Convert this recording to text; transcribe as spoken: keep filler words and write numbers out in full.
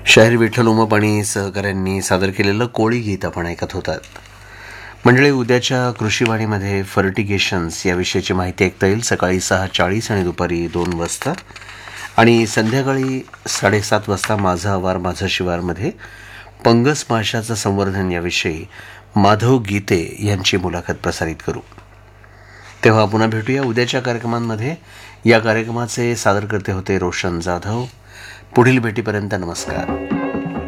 शाहीर विठ्ठल उमप आणि सहकाऱ्यांनी सादर केलेलं कोळी गीत आपण ऐकत होतात. मंडळी, उद्याच्या कृषीवाणीमध्ये फर्टिगेशन्स या विषयाची माहिती ऐकता येईल सकाळी सहा चाळीस आणि दुपारी दोन वाजता, आणि संध्याकाळी साडेसात वाजता माझा आवार माझा शिवारमध्ये पंगस माशाचं संवर्धन याविषयी माधव गीते यांची मुलाखत प्रसारित करू. तेव्हा पुन्हा भेटूया उद्याच्या कार्यक्रमांमध्ये. या कार्यक्रमाचे सादरकर्ते होते रोशन जाधव. पुढील भेटीपर्यंत नमस्कार.